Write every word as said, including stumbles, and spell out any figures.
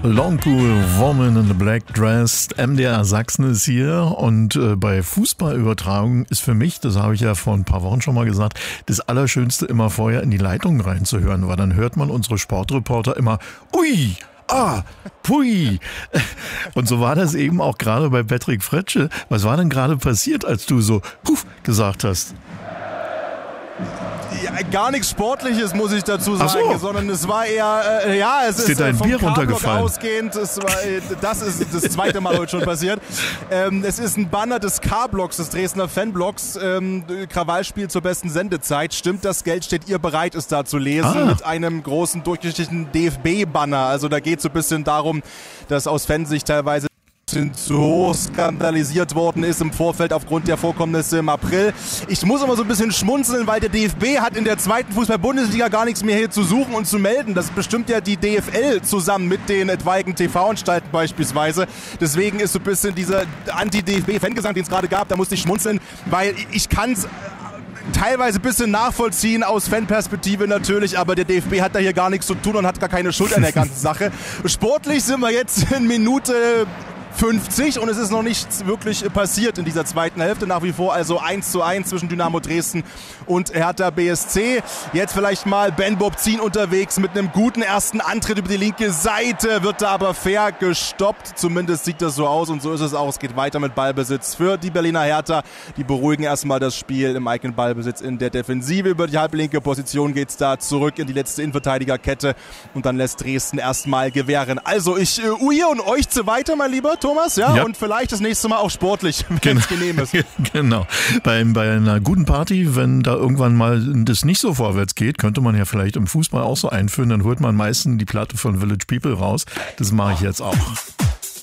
Longpool, Woman in the Black Dress, M D R Sachsen ist hier und äh, bei Fußballübertragungen ist für mich, das habe ich ja vor ein paar Wochen schon mal gesagt, das Allerschönste immer vorher in die Leitung reinzuhören, weil dann hört man unsere Sportreporter immer, ui, ah, pui. Und so war das eben auch gerade bei Patrick Fretsche. Was war denn gerade passiert, als du so Huf gesagt hast? Ja, gar nichts Sportliches, muss ich dazu sagen, so. sondern es war eher, äh, ja, es ist, ist dir dein äh, vom Bier runtergefallen ausgehend, es war, äh, das ist das zweite Mal heute schon passiert. Ähm, es ist ein Banner des K-Blocks, des Dresdner Fanblocks, ähm, Krawallspiel zur besten Sendezeit. Stimmt, das Geld steht ihr bereit, es da zu lesen, ah. mit einem großen durchschnittlichen D F B-Banner. Also da geht es so ein bisschen darum, dass aus Fansicht teilweise zu hoch skandalisiert worden ist im Vorfeld aufgrund der Vorkommnisse im April. Ich muss aber so ein bisschen schmunzeln, weil der D F B hat in der zweiten Fußball-Bundesliga gar nichts mehr hier zu suchen und zu melden. Das bestimmt ja die D F L zusammen mit den etwaigen T V-Anstalten beispielsweise. Deswegen ist so ein bisschen dieser Anti-D F B-Fangesang, den es gerade gab, da musste ich schmunzeln, weil ich kann es teilweise ein bisschen nachvollziehen aus Fanperspektive natürlich, aber der D F B hat da hier gar nichts zu tun und hat gar keine Schuld an der ganzen Sache. Sportlich sind wir jetzt in Minute fünfzig und es ist noch nichts wirklich passiert in dieser zweiten Hälfte. Nach wie vor also eins zu eins zwischen Dynamo Dresden und Hertha B S C. Jetzt vielleicht mal Ben Bobzin unterwegs mit einem guten ersten Antritt über die linke Seite, wird da aber fair gestoppt. Zumindest sieht das so aus und so ist es auch. Es geht weiter mit Ballbesitz für die Berliner Hertha. Die beruhigen erstmal das Spiel im eigenen Ballbesitz in der Defensive. Über die halblinke Position geht es da zurück in die letzte Innenverteidigerkette und dann lässt Dresden erstmal gewähren. Also ich äh, uiere und euch zu weiter, mein Lieber Thomas, ja? ja, und vielleicht das nächste Mal auch sportlich, wenn es genehm ist. Genau. Bei, bei einer guten Party, wenn da irgendwann mal das nicht so vorwärts geht, könnte man ja vielleicht im Fußball auch so einführen, dann holt man meistens die Platte von Village People raus. Das mache ich jetzt auch.